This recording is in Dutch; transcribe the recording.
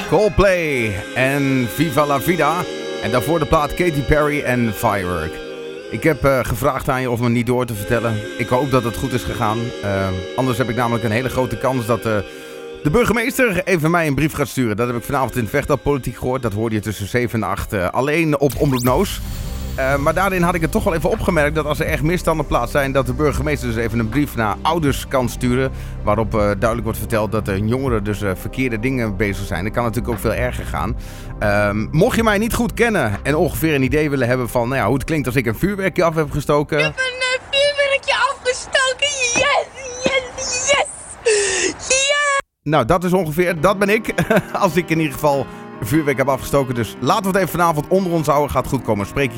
Coldplay en Viva la Vida. En daarvoor de plaat Katy Perry en Firework. Ik heb gevraagd aan je of me niet door te vertellen. Ik hoop dat het goed is gegaan. Anders heb ik namelijk een hele grote kans dat de burgemeester even mij een brief gaat sturen. Dat heb ik vanavond in Vechtstad Politiek gehoord. Dat hoorde je tussen 7 en 8 alleen op Omroep Noos. Maar daarin had ik het toch wel even opgemerkt dat als er echt misstanden plaats zijn, dat de burgemeester dus even een brief naar ouders kan sturen. Waarop duidelijk wordt verteld dat de jongeren dus verkeerde dingen bezig zijn. Dat kan natuurlijk ook veel erger gaan. Mocht je mij niet goed kennen en ongeveer een idee willen hebben van hoe het klinkt als ik een vuurwerkje af heb gestoken. Ik heb een vuurwerkje afgestoken. Yes. Nou, dat ben ik. Als ik in ieder geval een vuurwerk heb afgestoken. Dus laten we het even vanavond onder ons houden. Gaat goed komen. Spreek je